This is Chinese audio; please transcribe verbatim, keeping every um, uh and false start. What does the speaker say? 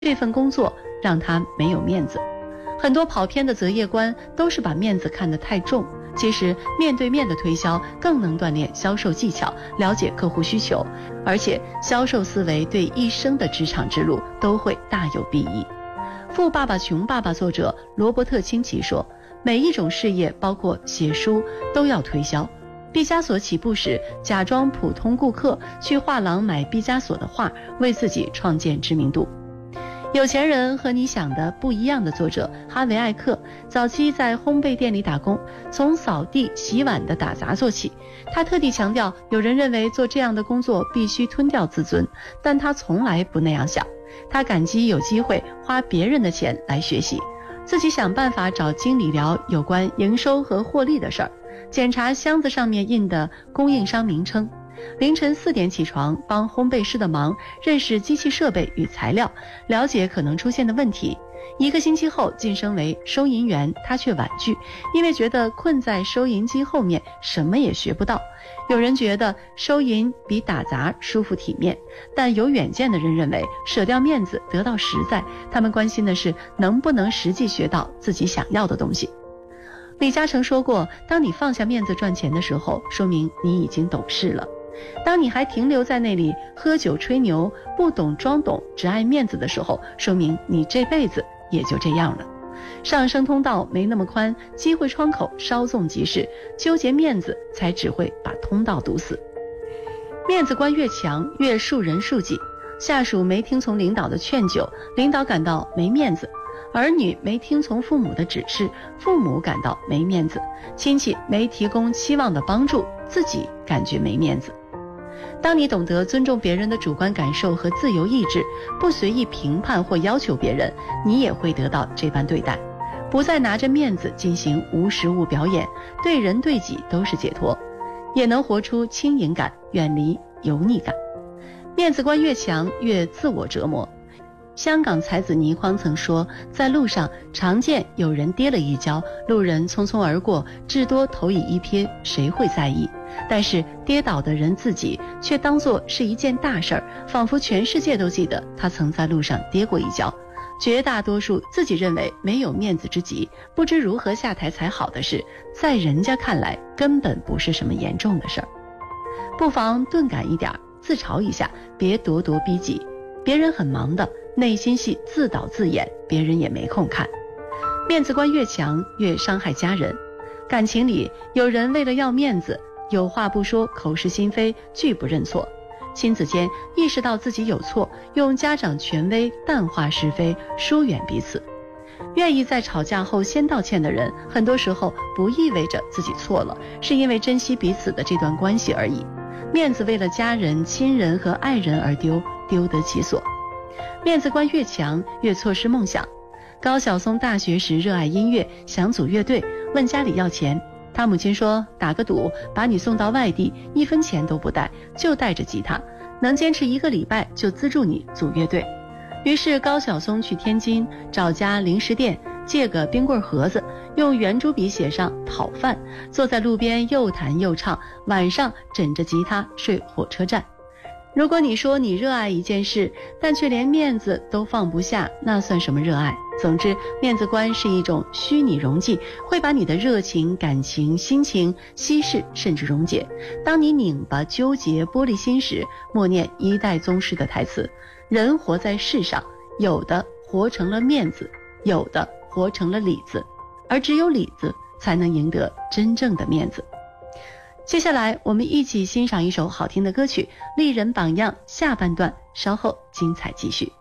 这份工作让他没有面子。很多跑偏的择业官都是把面子看得太重，其实面对面的推销更能锻炼销售技巧，了解客户需求，而且销售思维对一生的职场之路都会大有裨益。富爸爸穷爸爸作者罗伯特清崎说，每一种事业包括写书都要推销。毕加索起步时假装普通顾客去画廊买毕加索的画，为自己创建知名度。有钱人和你想的不一样的作者哈维·艾克早期在烘焙店里打工，从扫地洗碗的打杂做起。他特地强调，有人认为做这样的工作必须吞掉自尊，但他从来不那样想。他感激有机会花别人的钱来学习，自己想办法找经理聊有关营收和获利的事儿，检查箱子上面印的供应商名称。凌晨四点起床，帮烘焙师的忙，认识机器设备与材料，了解可能出现的问题。一个星期后晋升为收银员，他却婉拒，因为觉得困在收银机后面什么也学不到。有人觉得收银比打杂舒服体面，但有远见的人认为舍掉面子得到实在，他们关心的是能不能实际学到自己想要的东西。李嘉诚说过，当你放下面子赚钱的时候，说明你已经懂事了。当你还停留在那里喝酒吹牛，不懂装懂，只爱面子的时候，说明你这辈子也就这样了。上升通道没那么宽，机会窗口稍纵即逝，纠结面子才只会把通道堵死。面子观越强，越树人树己。下属没听从领导的劝酒，领导感到没面子；儿女没听从父母的指示，父母感到没面子；亲戚没提供期望的帮助，自己感觉没面子。当你懂得尊重别人的主观感受和自由意志，不随意评判或要求别人，你也会得到这般对待。不再拿着面子进行无实物表演，对人对己都是解脱，也能活出轻盈感，远离油腻感。面子观越强，越自我折磨。香港才子倪匡曾说，在路上常见有人跌了一跤，路人匆匆而过，至多投以一瞥，谁会在意？但是跌倒的人自己却当作是一件大事儿，仿佛全世界都记得他曾在路上跌过一跤。绝大多数自己认为没有面子之极，不知如何下台才好的事，在人家看来根本不是什么严重的事儿。不妨钝感一点，自嘲一下，别咄咄逼己。别人很忙的，内心戏自导自演，别人也没空看。面子观越强，越伤害家人。感情里有人为了要面子，有话不说，口是心非，拒不认错。亲子间意识到自己有错，用家长权威淡化是非，疏远彼此。愿意在吵架后先道歉的人，很多时候不意味着自己错了，是因为珍惜彼此的这段关系而已。面子为了家人、亲人和爱人而丢，丢得其所。面子观越强，越错失梦想。高晓松大学时热爱音乐，想组乐队，问家里要钱。他母亲说，打个赌，把你送到外地，一分钱都不带，就带着吉他，能坚持一个礼拜就资助你组乐队。于是高晓松去天津找家零食店，借个冰棍盒子，用圆珠笔写上讨饭，坐在路边又弹又唱，晚上枕着吉他睡火车站。如果你说你热爱一件事，但却连面子都放不下，那算什么热爱？总之，面子观是一种虚拟溶剂，会把你的热情、感情、心情稀释甚至溶解。当你拧巴、纠结、玻璃心时，默念一代宗师的台词：人活在世上，有的活成了面子，有的活成了里子，而只有里子才能赢得真正的面子。接下来我们一起欣赏一首好听的歌曲《丽人榜样》，下半段稍后精彩继续。